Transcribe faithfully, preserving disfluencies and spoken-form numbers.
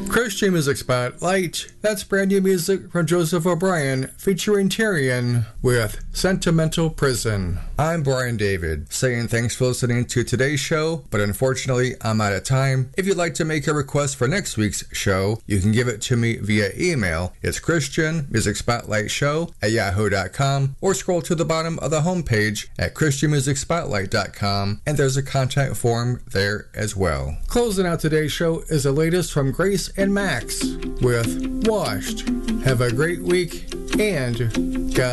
Christian Music Spotlight. That's brand new music from Joseph O'Brien featuring Tyrion with Sentimental Prison. I'm Brian David, saying thanks for listening to today's show, but unfortunately I'm out of time. If you'd like to make a request for next week's show, you can give it to me via email. It's Christian Music Spotlight Show at yahoo dot com, or scroll to the bottom of the homepage at christian music spotlight dot com, and there's a contact form there as well. Closing out today's show is the latest from Grace and Max with Washed. Have a great week, and God